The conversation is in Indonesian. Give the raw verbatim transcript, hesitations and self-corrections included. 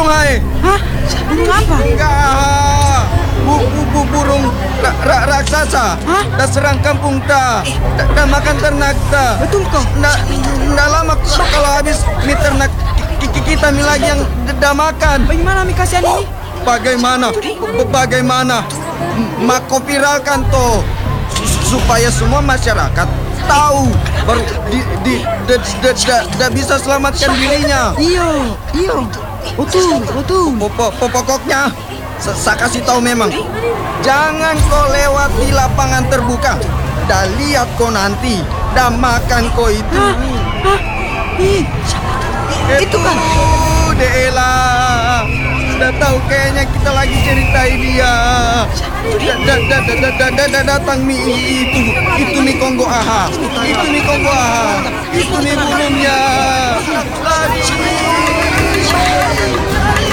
burung hai. Hah? Burung apa? Enggak. Bu, bu, bu, burung ra, ra, raksasa. Hah? Dah serang kampung ta. Dah, dah makan ternak ta. Betul kok? Nggak, nggak lama k- kalau habis mie ternak ki- ki- kita mie lagi yang d- dah makan. Bagaimana mie kasihan ini? Bagaimana? B- Bagaimana? M- Mako viralkan toh Su- supaya semua masyarakat tahu baru di di da, da, da, da bisa selamatkan dirinya. Iyo, iyo. Betul, betul. Po- po- Pokoknya sa- saya kasih tahu memang jangan kau lewat di lapangan terbuka. Dah lihat kau nanti dah makan kau itu. Hah? Hah? Ih, itu kan? Dela. Sudah tahu kayaknya kita lagi ceritain dia. Da- da- da- da- da- da- da- da- Datang mi itu. Itu mi Kongo aha. Itu mi Kongo aha. Itu mi burungnya.